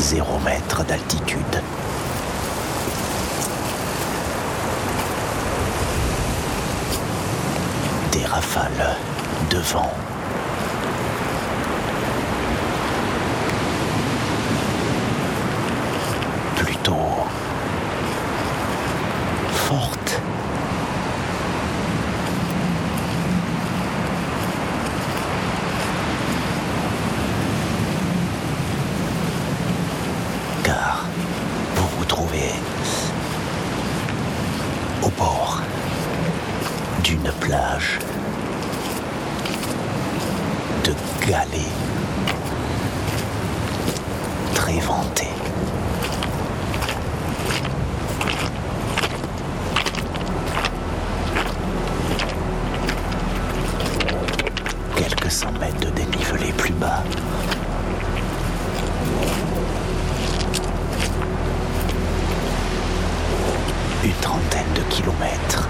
0 mètres d'altitude. Des rafales de vent. Plutôt fortes. Car vous vous trouvez au bord d'une plage de galets très vantée. Quelques 100 mètres de dénivelé plus bas, une trentaine de kilomètres